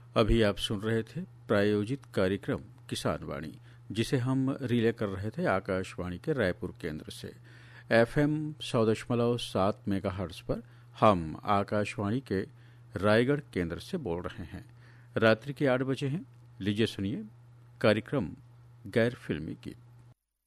अभी आप सुन रहे थे प्रायोजित कार्यक्रम किसान वाणी, जिसे हम रिले कर रहे थे आकाशवाणी के रायपुर केंद्र से। FM 100.7 मेगाहर्ट्ज पर हम आकाशवाणी के रायगढ़ केंद्र से बोल रहे हैं। रात्रि के 8 बजे हैं। लीजिए सुनिए कार्यक्रम गैर फिल्मी गीत।